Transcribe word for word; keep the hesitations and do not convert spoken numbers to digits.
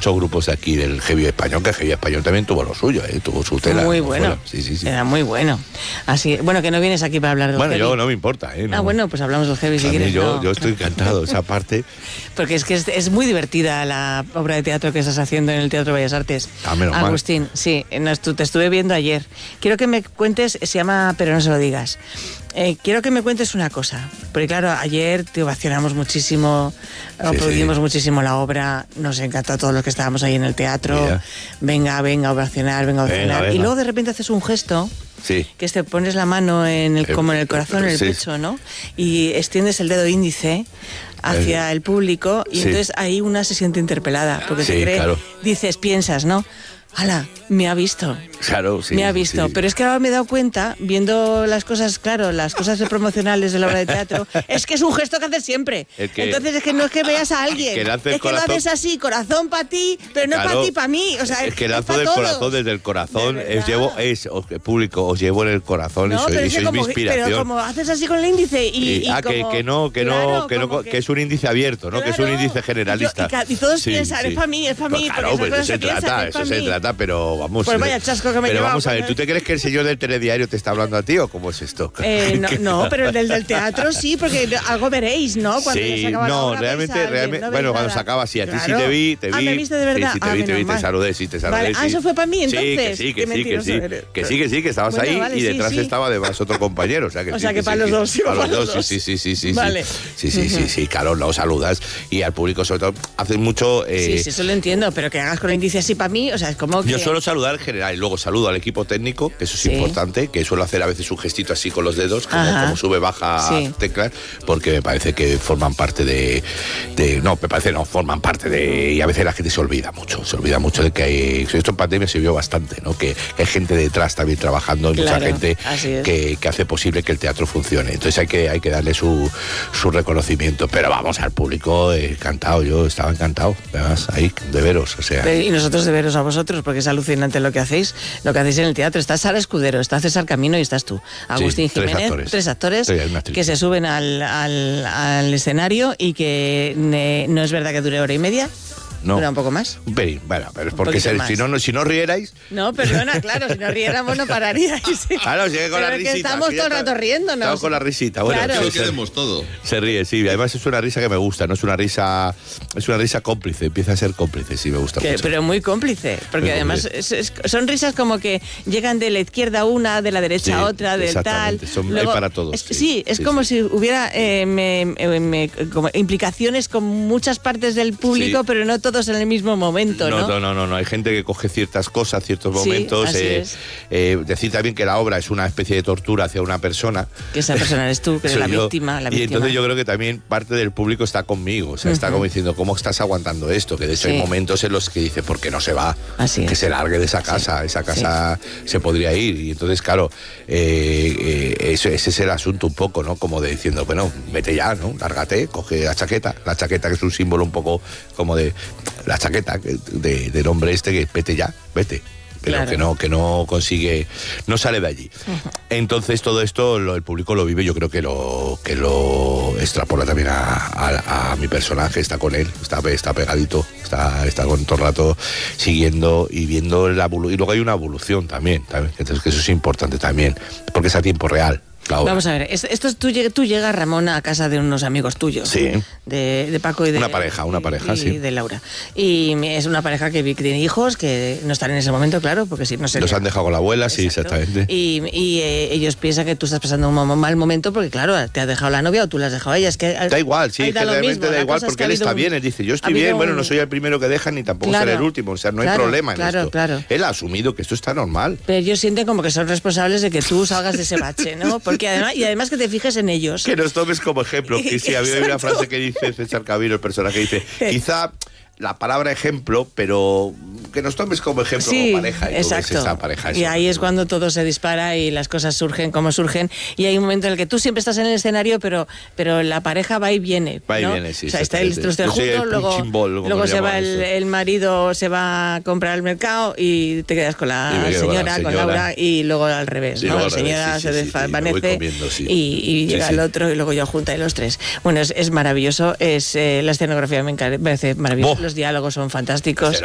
muchos grupos de aquí del heavy español, que el heavy español también tuvo lo suyo, ¿eh? Tuvo su tela. Muy bueno. Sí, sí, sí. Era muy bueno. Así, bueno, que no vienes aquí para hablar de Bueno, heavy. yo no me importa, ¿eh? No. Ah, bueno, pues hablamos del heavy si quieres. Yo, no. yo estoy encantado, esa parte. Porque es que es, es muy divertida la obra de teatro que estás haciendo en el Teatro Bellas Artes. Ah, menos mal. Agustín, sí, nos, te estuve viendo ayer. Quiero que me cuentes, se llama Pero no se lo digas. Eh, quiero que me cuentes una cosa, porque claro, ayer te ovacionamos muchísimo, Sí, aplaudimos sí. muchísimo la obra, nos encantó a todos los que estábamos ahí en el teatro. Mira. Venga, venga, a ovacionar, venga, a Venga, ovacionar. venga. Y luego de repente haces un gesto, Sí. que es te pones la mano en el, Eh, como en el corazón, en el sí. pecho, ¿no? Y extiendes el dedo índice hacia Eh, el público y sí. entonces ahí una se siente interpelada, porque Sí, se cree, claro. dices, piensas, ¿no? ¡Hala! Me ha visto. Claro, sí. me ha visto. sí. Pero es que ahora me he dado cuenta, viendo las cosas, claro, las cosas promocionales de la obra de teatro, es que es un gesto que haces siempre. Es que- Entonces es que no es que veas a alguien, que lance el es que corazón. lo haces así, corazón para ti, pero no Claro, para ti, para mí. O sea, es que es lanzo pa' del todos. corazón, desde el corazón, De os verdad. llevo, es, os, público, os llevo en el corazón No, y soy, pero y es que sois mi como, inspiración. pero como haces así con el índice y, Y- y ah, como- que, que no, que claro, no, que no, como que es un índice abierto, ¿no? Que es un Claro. índice generalista. Y, yo- y ca- y todos Sí, piensan, sí. es para mí, es para mí. Pues claro, porque pues esas eso se cosas trata, piensan, eso es se pa' mí. trata, pero vamos. Pues eh, vaya chasco que me he Pero llevado vamos a ver, con ¿tú el- te crees que el señor del telediario te está hablando a ti o cómo es esto? Eh, no, no, pero el del, del teatro sí, porque algo veréis, ¿no? Cuando ya Sí, se acaba la no, obra, realmente, veis a alguien, realmente, no veis bueno, cuando nada. se acaba, sí, a ti sí Claro. te vi, te vi. Ah, ¿me viste de verdad? Sí, sí, te Ah, vi, te vi, menos te mal. saludé, sí, te saludé. Vale, sí. ah, eso fue para mí, Sí, que entonces. sí, que Qué sí, que mentiroso sí, eres. que sí, que sí, que estabas Bueno, ahí vale, y sí, detrás sí. estaba además otro compañero, o sea que O sí, sea, que sí, para los sí. dos, iba Para para los los dos, sí, sí, sí, sí, sí. Vale. Sí, sí, sí, sí, claro, lo saludas y al público sobre todo haces mucho. eh, Sí, sí, eso lo entiendo, pero que hagas con el índice así para mí, o sea, es como que... Yo suelo saludar en general y luego saludo al equipo técnico, que eso es Sí. importante, que suelo hacer a veces un gestito así con los dedos, como, Ajá. como sube, baja Sí. teclas, porque me parece que forman parte de, de- No, me parece no, forman parte de... Y a veces la gente se olvida mucho, se olvida mucho de que hay... Esto en pandemia se vio bastante, ¿no? Que, que hay gente detrás también trabajando, hay Claro, mucha gente así es. que, que hace posible que el teatro funcione. Entonces hay que, hay que darle su, su reconocimiento. Pero vamos, al público, eh, encantado, yo estaba encantado, además, ahí, de veros, o sea... Pero- Y nosotros de veros a vosotros, porque es alucinante lo que hacéis, lo que hacéis en el teatro. Está Sara Escudero, está César Camino y estás tú. Agustín tres Jiménez, actores. tres actores Sí, hay una actriz. que se suben al, al, al escenario y que eh, no es verdad que dure hora y media. No. ¿Dura un poco más? Un pelín, bueno, pero es Un porque poquito se- más. si no, no, si no rierais, No, perdona, claro, si no riéramos no pararíais. claro, sigue con Pero la es que risita. estamos aquí todo el está- rato riéndonos. Estamos con la risita, bueno, Claro. se- Pero se, queremos todo. se ríe, sí, y además es una risa que me gusta, no es una risa, es una risa cómplice, empieza a ser cómplice, sí, me gusta Que- mucho. pero muy cómplice, porque Muy además cómplice. es- es- son risas como que llegan de la izquierda una, de la derecha Sí, otra, del tal. exactamente, son- hay para todos, es- sí, sí, es sí, como sí. si hubiera eh, me- me- me- como implicaciones con muchas partes del público, Sí. pero no todos en el mismo momento, ¿no? No, no, no, no, no, hay gente que coge ciertas cosas, ciertos Sí, momentos. así eh, es. eh, decir también que la obra es una especie de tortura hacia una persona. Que esa persona eres tú, que eres Soy la yo. víctima, la y víctima. entonces yo creo que también parte del público está conmigo, o sea, está como diciendo, ¿cómo estás aguantando esto? Que de hecho Sí. hay momentos en los que dice, ¿por qué no se va? Así que es. se largue de esa casa, esa casa se podría ir. Y entonces, claro, eh, eh, eso- ese es el asunto un poco, ¿no? Como de diciendo, bueno, vete ya, ¿no? Lárgate, coge la chaqueta, la chaqueta que es un símbolo un poco como de la chaqueta que- de- del hombre este que vete ya, vete. Pero Claro. que no que no consigue, no sale de allí. Entonces todo esto lo- el público lo vive, yo creo que lo que lo extrapola también a, a- a mi personaje, está con él, está, está pegadito, está, está con todo el rato siguiendo y viendo la evolución. Y luego hay una evolución también, también, entonces que eso es importante también, porque es a tiempo real. La obra. Vamos a ver, es- esto es, tú, lleg- tú llegas, Ramón, a casa de unos amigos tuyos. Sí. De, de Paco y de... Una pareja, una pareja, y sí. de Laura. Y es una pareja que vi que tiene hijos, que no están en ese momento, claro, porque si no se... Los han dejado con la abuela, sí, Exacto. exactamente. Y, y, eh, ellos piensan que tú estás pasando un mo- mal momento porque, claro, te has dejado la novia o tú la has dejado a ella. Es que, Da igual, sí, ahí es que da lo realmente mismo. da La igual cosa es porque que él ha está habido bien, un- él dice, yo ha estoy habido bien, bueno, un- no soy el primero que dejan ni tampoco Claro, seré el último, o sea, no hay claro, problema en claro, esto. claro. Él ha asumido que esto está normal. Pero ellos sienten como que son responsables de que tú salgas de ese bache, ¿no? Porque además, y además que te fijes en ellos. Que nos tomes como ejemplo, que sí, a mí hay una Exacto. frase que dice César Camino, el personaje, dice, quizá la palabra ejemplo, pero que nos tomes como ejemplo Sí, como pareja. Y tú ves exacto. esa pareja, y eso. ahí es cuando todo se dispara y las cosas surgen como surgen. Y hay un momento en el que tú siempre estás en el escenario, pero, pero la pareja va y viene. Va y ¿no? viene, sí, O sea, está el exactamente. los tres Yo soy el juntos, luego, punching ball, como luego le se va llaman el, eso. el marido, se va a comprar al mercado y te quedas con Y la, me quedo con la señora, con señora. Laura, y luego al revés. Y ¿no? luego La al revés, señora sí, se sí, sí, desvanece sí, voy comiendo, sí. y, y Sí, llega sí. el otro y luego ya junta y los tres. Bueno, es, es maravilloso, es eh, la escenografía me encare- me parece maravillosa, Buah. los diálogos son fantásticos.